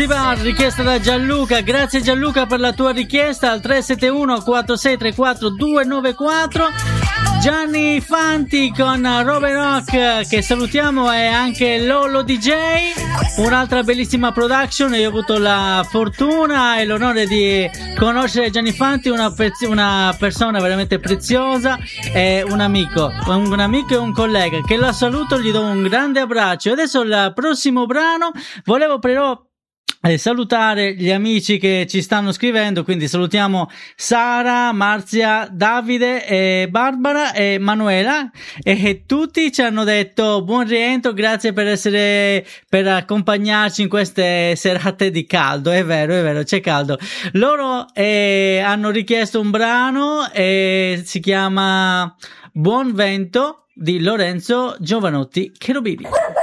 esclusiva richiesta da Gianluca. Grazie Gianluca per la tua richiesta al 371 4634 294. Gianni Fanti con Robin Rock, che salutiamo, e anche Lolo DJ, un'altra bellissima production. Io ho avuto la fortuna e l'onore di conoscere Gianni Fanti, una persona veramente preziosa, e un amico e un collega, che la saluto, gli do un grande abbraccio. Adesso il prossimo brano, volevo però salutare gli amici che ci stanno scrivendo, quindi salutiamo Sara, Marzia, Davide, Barbara e Manuela, e tutti ci hanno detto buon rientro, grazie per accompagnarci in queste serate di caldo. È vero, c'è caldo. Loro hanno richiesto un brano si chiama Buon Vento di Lorenzo Giovanotti Cherubini.